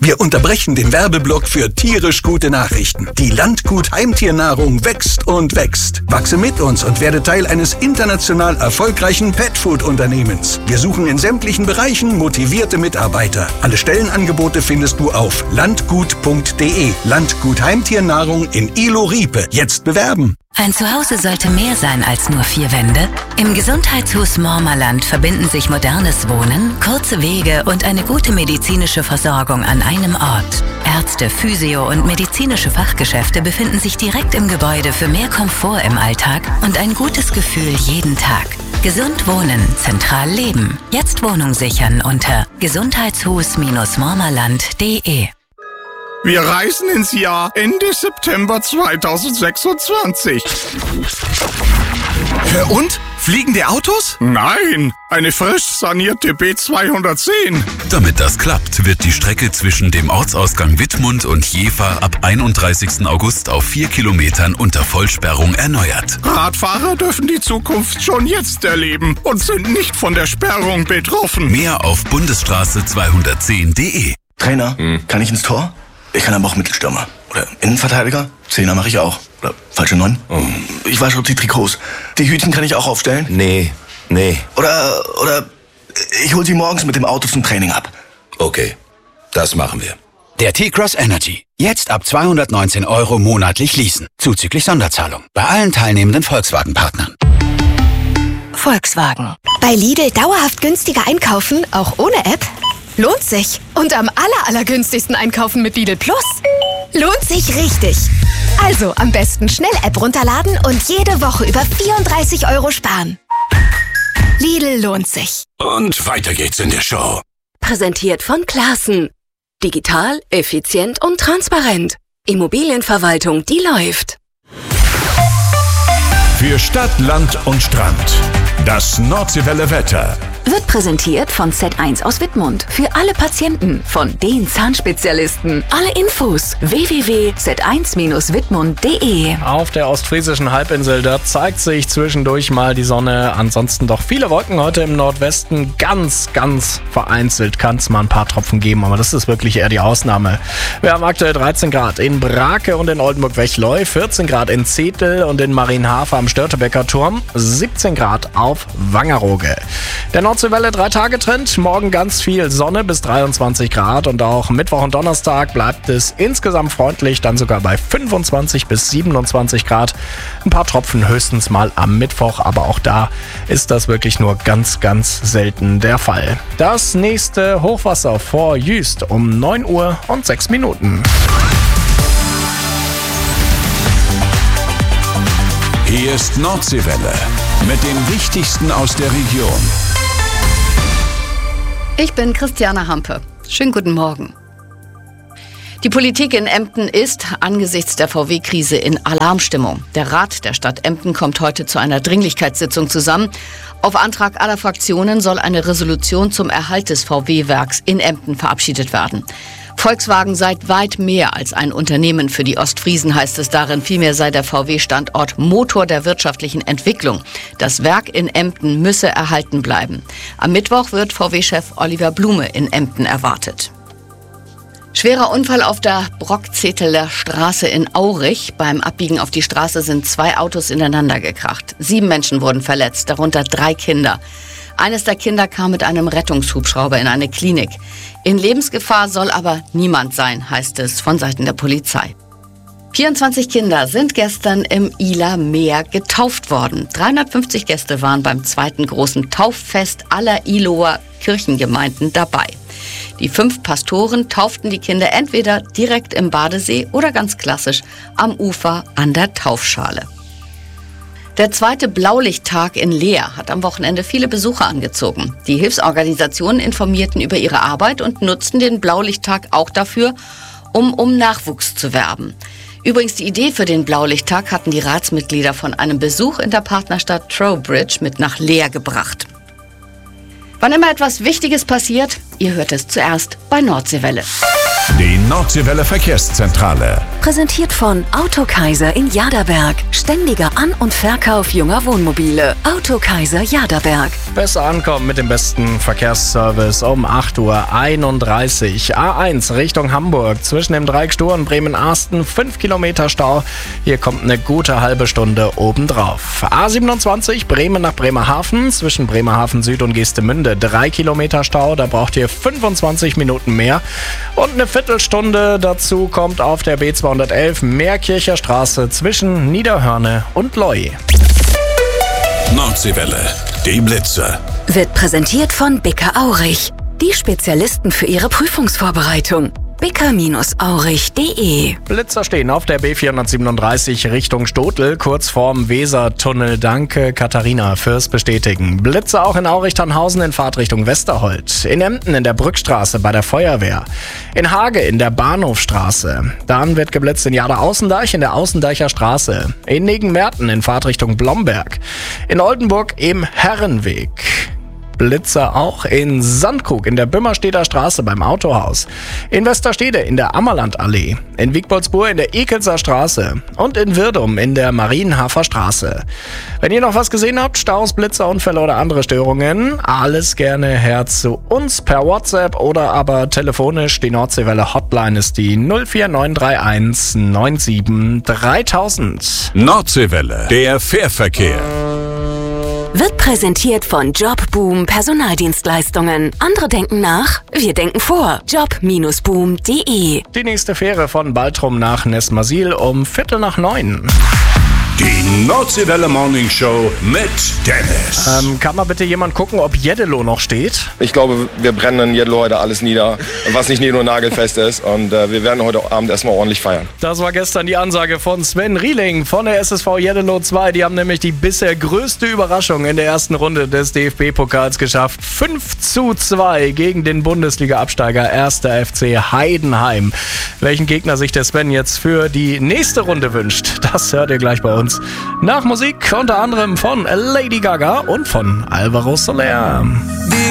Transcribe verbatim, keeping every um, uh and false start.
Wir unterbrechen den Werbeblock für tierisch gute Nachrichten. Die Landgut Heimtiernahrung wächst und wächst. Wachse mit uns und werde Teil eines international erfolgreichen Petfood-Unternehmens. Wir suchen in sämtlichen Bereichen motivierte Mitarbeiter. Alle Stellenangebote findest du auf landgut punkt de. Landgut Heimtiernahrung in Ilo-Riepe. Jetzt bewerben! Ein Zuhause sollte mehr sein als nur vier Wände. Im Gesundheitshus Mormerland verbinden sich modernes Wohnen, kurze Wege und eine gute medizinische Versorgung an einem Ort. Ärzte, Physio- und medizinische Fachgeschäfte befinden sich direkt im Gebäude für mehr Komfort im Alltag und ein gutes Gefühl jeden Tag. Gesund wohnen, zentral leben. Jetzt Wohnung sichern unter gesundheitshus Mormerland punkt de. Wir reisen ins Jahr Ende September zweitausendsechsundzwanzig. Und? Fliegende Autos? Nein, eine frisch sanierte B zweihundertzehn. Damit das klappt, wird die Strecke zwischen dem Ortsausgang Wittmund und Jever ab einunddreißigsten August auf vier Kilometern unter Vollsperrung erneuert. Radfahrer dürfen die Zukunft schon jetzt erleben und sind nicht von der Sperrung betroffen. Mehr auf bundesstraße zweihundertzehn punkt de. Trainer, hm. kann ich ins Tor? Ich kann aber auch Mittelstürmer. Oder Innenverteidiger. Zehner mache ich auch. Oder falsche Neun. Oh. Ich wasche auch die Trikots. Die Hütchen kann ich auch aufstellen. Nee, nee. Oder, oder ich hol sie morgens mit dem Auto zum Training ab. Okay, das machen wir. Der T-Cross Energy. Jetzt ab zweihundertneunzehn Euro monatlich leasen. Zuzüglich Sonderzahlung. Bei allen teilnehmenden Volkswagen-Partnern. Volkswagen. Bei Lidl dauerhaft günstiger einkaufen, auch ohne App? Lohnt sich. Und am aller, allergünstigsten einkaufen mit Lidl Plus. Lohnt sich richtig. Also am besten schnell App runterladen und jede Woche über vierunddreißig Euro sparen. Lidl lohnt sich. Und weiter geht's in der Show. Präsentiert von Classen. Digital, effizient und transparent. Immobilienverwaltung, die läuft. Für Stadt, Land und Strand. Das Nordseewelle Wetter. Wird präsentiert von Z eins aus Wittmund. Für alle Patienten, von den Zahnspezialisten. Alle Infos w w w punkt z eins wittmund punkt de. Auf der ostfriesischen Halbinsel, da zeigt sich zwischendurch mal die Sonne. Ansonsten doch viele Wolken heute im Nordwesten. Ganz, ganz vereinzelt kann es mal ein paar Tropfen geben, aber das ist wirklich eher die Ausnahme. Wir haben aktuell dreizehn Grad in Brake und in Oldenburg-Wechleu, vierzehn Grad in Zetel und in Marienhafer am Störtebecker Turm, siebzehn Grad auf Wangerooge. Der Nordseewelle drei Tage Trend, morgen ganz viel Sonne bis dreiundzwanzig Grad und auch Mittwoch und Donnerstag bleibt es insgesamt freundlich, dann sogar bei fünfundzwanzig bis siebenundzwanzig Grad. Ein paar Tropfen höchstens mal am Mittwoch, aber auch da ist das wirklich nur ganz, ganz selten der Fall. Das nächste Hochwasser vor Jüst um neun Uhr und sechs Minuten. Hier ist Nordseewelle mit dem Wichtigsten aus der Region. Ich bin Christiane Hampe. Schönen guten Morgen. Die Politik in Emden ist angesichts der V W-Krise in Alarmstimmung. Der Rat der Stadt Emden kommt heute zu einer Dringlichkeitssitzung zusammen. Auf Antrag aller Fraktionen soll eine Resolution zum Erhalt des V W-Werks in Emden verabschiedet werden. Volkswagen sei weit mehr als ein Unternehmen für die Ostfriesen, heißt es darin. Vielmehr sei der V W-Standort Motor der wirtschaftlichen Entwicklung. Das Werk in Emden müsse erhalten bleiben. Am Mittwoch wird V W-Chef Oliver Blume in Emden erwartet. Schwerer Unfall auf der Brockzeteler Straße in Aurich. Beim Abbiegen auf die Straße sind zwei Autos ineinander gekracht. Sieben Menschen wurden verletzt, darunter drei Kinder. Eines der Kinder kam mit einem Rettungshubschrauber in eine Klinik. In Lebensgefahr soll aber niemand sein, heißt es von Seiten der Polizei. vierundzwanzig Kinder sind gestern im Ihler Meer getauft worden. dreihundertfünfzig Gäste waren beim zweiten großen Tauffest aller Ihlower Kirchengemeinden dabei. Die fünf Pastoren tauften die Kinder entweder direkt im Badesee oder ganz klassisch am Ufer an der Taufschale. Der zweite Blaulichttag in Leer hat am Wochenende viele Besucher angezogen. Die Hilfsorganisationen informierten über ihre Arbeit und nutzten den Blaulichttag auch dafür, um um Nachwuchs zu werben. Übrigens, die Idee für den Blaulichttag hatten die Ratsmitglieder von einem Besuch in der Partnerstadt Trowbridge mit nach Leer gebracht. Wann immer etwas Wichtiges passiert, ihr hört es zuerst bei Nordseewelle. Die Nordseewelle Verkehrszentrale. Präsentiert von Autokaiser in Jaderberg. Ständiger An- und Verkauf junger Wohnmobile. Autokaiser Jaderberg. Besser ankommen mit dem besten Verkehrsservice um acht Uhr einunddreißig. A eins Richtung Hamburg. Zwischen dem Dreieck Stur und Bremen-Arsten fünf Kilometer Stau. Hier kommt eine gute halbe Stunde obendrauf. A siebenundzwanzig Bremen nach Bremerhaven. Zwischen Bremerhaven Süd und Geestemünde drei Kilometer Stau. Da braucht ihr fünfundzwanzig Minuten mehr. Und eine Viertelstunde dazu kommt auf der B zweihundertelf Meerkircher Straße zwischen Niederhörne und Loi. Nordseewelle. Die Blitzer. Wird präsentiert von Bicker Aurich. Die Spezialisten für ihre Prüfungsvorbereitung. bicker Aurich punkt de. Blitzer stehen auf der B vierhundertsiebenunddreißig Richtung Stotel, kurz vorm Wesertunnel. Danke Katharina fürs Bestätigen. Blitzer auch in Aurich-Tannhausen in Fahrtrichtung Westerholt. In Emden in der Brückstraße bei der Feuerwehr. In Hage in der Bahnhofstraße. Dann wird geblitzt in Jader-Außendeich in der Außendeicher Straße. In Negenmerten in Fahrtrichtung Blomberg. In Oldenburg im Herrenweg. Blitzer auch in Sandkrug in der Bümmerstedter Straße beim Autohaus. In Westerstede in der Ammerlandallee. In Wiegboldsburg in der Ekelser Straße. Und in Wirdum in der Marienhafer Straße. Wenn ihr noch was gesehen habt, Staus, Blitzer, Unfälle oder andere Störungen, alles gerne her zu uns per WhatsApp oder aber telefonisch. Die Nordseewelle Hotline ist die null vier neun drei eins neun sieben dreitausend. Nordseewelle. Der Fährverkehr. Wird präsentiert von Jobboom Personaldienstleistungen. Andere denken nach, wir denken vor. job Bindestrich boom punkt de. Die nächste Fähre von Baltrum nach Nesmasil um Viertel nach neun. Die Nordseewelle Morning Show mit Dennis. Ähm, kann mal bitte jemand gucken, ob Jeddelo noch steht? Ich glaube, wir brennen in Jeddelo heute alles nieder, was nicht nur nagelfest ist. Und äh, wir werden heute Abend erstmal ordentlich feiern. Das war gestern die Ansage von Sven Rieling von der S S V Jeddelo zwei. Die haben nämlich die bisher größte Überraschung in der ersten Runde des D F B-Pokals geschafft. fünf zu zwei gegen den Bundesliga-Absteiger erster F C Heidenheim. Welchen Gegner sich der Sven jetzt für die nächste Runde wünscht, das hört ihr gleich bei uns. Nach Musik unter anderem von Lady Gaga und von Alvaro Soler.